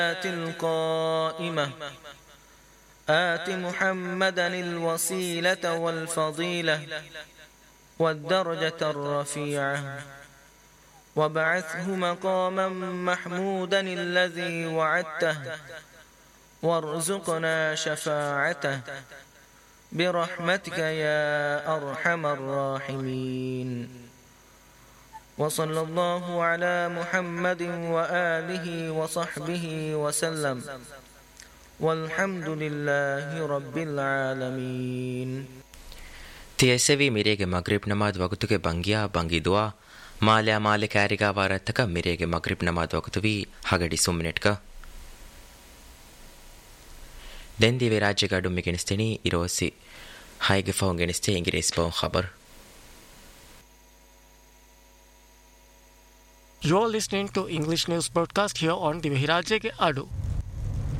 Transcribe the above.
القائمة آت محمدا الوسيلة والفضيلة والدرجة الرفيعة وابعثه مقاما محمودا الذي وعدته وارزقنا شفاعته برحمتك يا أرحم الراحمين وصلى الله على محمد وآله وصحبه وسلم والحمد لله رب العالمين. ತಿಯಸವಿ ಮಿರೆಗೆ ಮಗ್ರಿಬ್ ನಮಾಜ್ ವಗುತುಗೆ ಬಂಗಿಯಾ ಬಂಗಿದುವಾ ಮಾಲ್ಯಾ ಮಾಲೆ ಕ್ಯಾರಿಗಾ ವಾರತ್ತಕ ಮಿರೆಗೆ ಮಗ್ರಿಬ್ ನಮಾಜ್ ವಗುತುವಿ ಹಗಡಿ ಸುಮ್ಮಿನೆಟ್ಕ ದೆಂದಿವೆ ರಾಜ್ಯಗಾಡು ಮಿಗೆಣಿಸ್ತಿನಿ ಇರೋಸಿ ಹೈಗೆ ಫೋನ್ ಗೆಣಿಸ್ತೆ ಇಂಗಿರೇಸ್ ಬಹು ಖಬರ್. You are listening to English news broadcast here on Divya Rajya ke Adu.